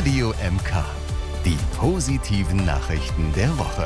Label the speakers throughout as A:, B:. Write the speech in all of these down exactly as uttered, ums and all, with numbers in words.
A: Radio M K. Die positiven Nachrichten der Woche.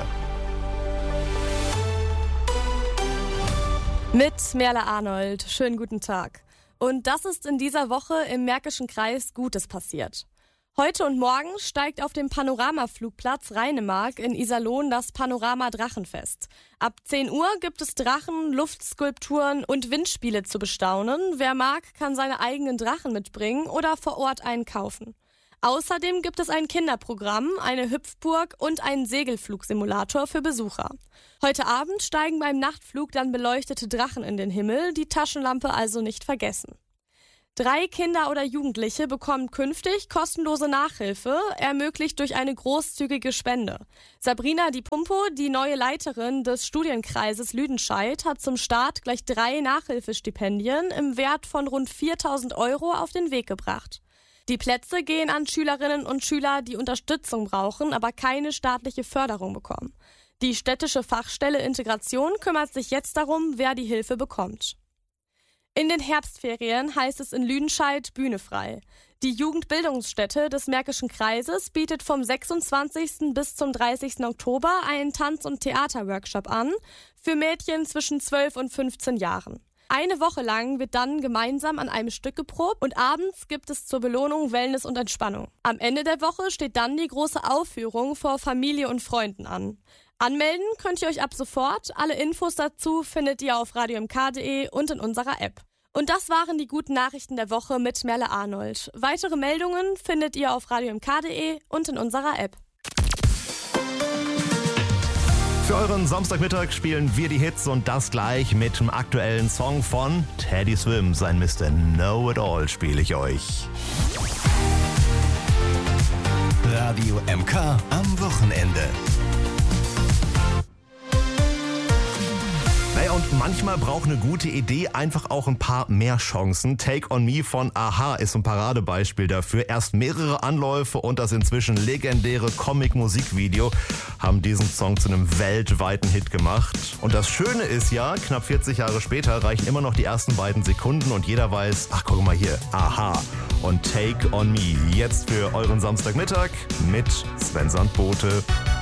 B: Mit Merle Arnold. Schönen guten Tag. Und das ist in dieser Woche im Märkischen Kreis Gutes passiert. Heute und morgen steigt auf dem Panoramaflugplatz Rheinemark in Iserlohn das Panorama Drachenfest. Ab zehn Uhr gibt es Drachen, Luftskulpturen und Windspiele zu bestaunen. Wer mag, kann seine eigenen Drachen mitbringen oder vor Ort einen kaufen. Außerdem gibt es ein Kinderprogramm, eine Hüpfburg und einen Segelflugsimulator für Besucher. Heute Abend steigen beim Nachtflug dann beleuchtete Drachen in den Himmel, die Taschenlampe also nicht vergessen. Drei Kinder oder Jugendliche bekommen künftig kostenlose Nachhilfe, ermöglicht durch eine großzügige Spende. Sabrina Di Pumpo, die neue Leiterin des Studienkreises Lüdenscheid, hat zum Start gleich drei Nachhilfestipendien im Wert von rund viertausend Euro auf den Weg gebracht. Die Plätze gehen an Schülerinnen und Schüler, die Unterstützung brauchen, aber keine staatliche Förderung bekommen. Die städtische Fachstelle Integration kümmert sich jetzt darum, wer die Hilfe bekommt. In den Herbstferien heißt es in Lüdenscheid Bühne frei. Die Jugendbildungsstätte des Märkischen Kreises bietet vom sechsundzwanzigsten bis zum dreißigsten Oktober einen Tanz- und Theaterworkshop an für Mädchen zwischen zwölf und fünfzehn Jahren. Eine Woche lang wird dann gemeinsam an einem Stück geprobt und abends gibt es zur Belohnung Wellness und Entspannung. Am Ende der Woche steht dann die große Aufführung vor Familie und Freunden an. Anmelden könnt ihr euch ab sofort. Alle Infos dazu findet ihr auf radio m k punkt d e und in unserer App. Und das waren die guten Nachrichten der Woche mit Merle Arnold. Weitere Meldungen findet ihr auf radio m k punkt d e und in unserer App.
C: Für euren Samstagmittag spielen wir die Hits und das gleich mit dem aktuellen Song von Teddy Swims. Sein Mister Know-It-All spiele ich euch.
A: Radio M K am Wochenende.
C: Naja, und manchmal braucht eine gute Idee einfach auch ein paar mehr Chancen. Take on Me von a-ha ist ein Paradebeispiel dafür. Erst mehrere Anläufe und das inzwischen legendäre Comic-Musikvideo haben diesen Song zu einem weltweiten Hit gemacht. Und das Schöne ist ja, knapp vierzig Jahre später reichen immer noch die ersten beiden Sekunden und jeder weiß, ach guck mal hier, a-ha und Take on Me. Jetzt für euren Samstagmittag mit Sven Sandbote.